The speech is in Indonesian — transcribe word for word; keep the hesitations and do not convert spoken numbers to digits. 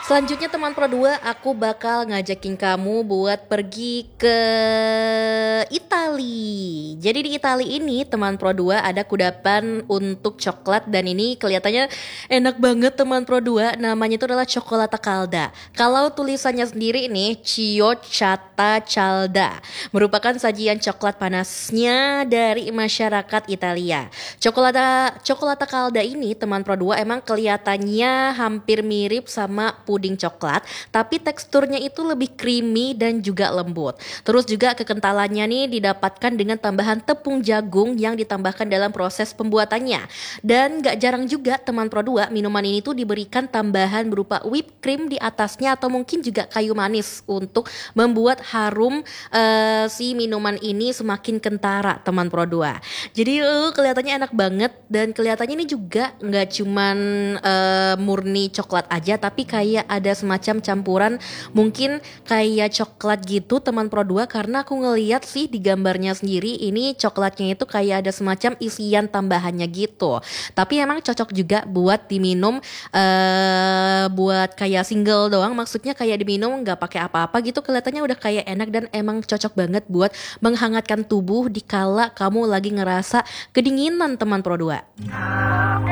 Selanjutnya teman Pro dua, aku bakal ngajakin kamu buat pergi ke Itali. Jadi di Itali ini teman Pro dua ada kudapan untuk coklat dan ini kelihatannya enak banget teman Pro dua. Namanya itu adalah Cioccolata Calda. Kalau tulisannya sendiri nih Ciocciata Calda merupakan sajian coklat panasnya dari masyarakat Italia. Cioccolata Cioccolata Calda ini teman Pro dua emang kelihatannya hampir mirip sama puding coklat, tapi teksturnya itu lebih creamy dan juga lembut. Terus juga kekentalannya nih didapatkan dengan tambahan tepung jagung yang ditambahkan dalam proses pembuatannya. Dan gak jarang juga teman Pro dua minuman ini tuh diberikan tambahan berupa whipped cream di atasnya atau mungkin juga kayu manis untuk membuat harum uh, si minuman ini semakin kentara teman Pro dua. Jadi uh, kelihatannya enak banget dan kelihatannya ini juga nggak cuman uh, murni coklat aja tapi kayak ada semacam campuran mungkin kayak coklat gitu teman Pro dua karena aku ngeliat sih di gambarnya sendiri ini coklatnya itu kayak ada semacam isian tambahannya gitu. Tapi emang cocok juga buat diminum uh, buat kayak single doang, maksudnya kayak diminum nggak pakai apa-apa gitu, kelihatannya udah kayak enak dan emang cocok banget buat menghangatkan tubuh dikala kamu lagi ngerasa kedinginan teman Pro dua.